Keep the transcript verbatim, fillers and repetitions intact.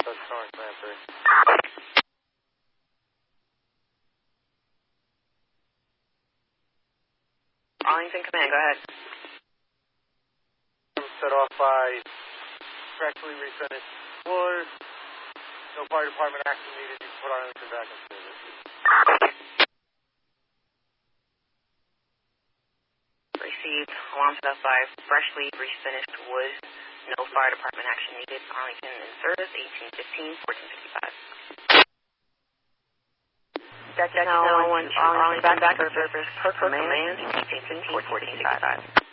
That's North Command three. Arlington Command, go ahead. Set off by freshly refinished floors. No fire department action needed. You can put Arlington back in service. Received. Alarm set off by freshly refinished wood. No fire department action needed. Arlington in service, eighteen fifteen, fourteen fifty-five. That's now one. Arlington back to service per command, eighteen fifteen, fourteen fifty-five.